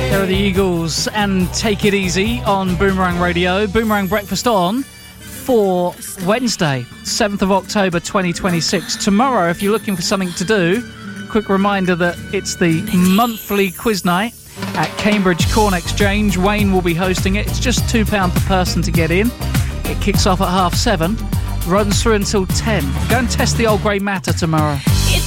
There are the Eagles and Take It Easy on Boomerang Radio. Boomerang Breakfast on for Wednesday, 7th of October 2026. Tomorrow, if you're looking for something to do, quick reminder that it's the monthly quiz night at Cambridge Corn Exchange. Wayne will be hosting it. It's just £2 per person to get in. It kicks off at 7:30, runs through until 10. Go and test the old grey matter tomorrow.